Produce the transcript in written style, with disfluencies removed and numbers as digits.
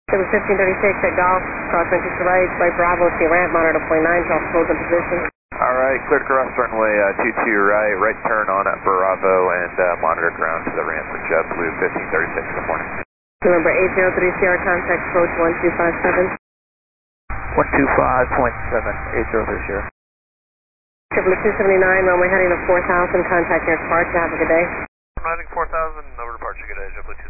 It was 1536 at Golf, crosswind to right, right Bravo, see ramp, monitor point 9, self close in position. Alright, clear to cross runway 22 right, right turn on at Bravo, and monitor ground to the ramp for JetBlue 1536 in the morning. November 803 Sierra, contact approach 1257. 125.7, 803 Sierra. Triple 279, runway heading to 4000, contact near departure, have a good day. I'm heading 4000, over departure, good day, JetBlue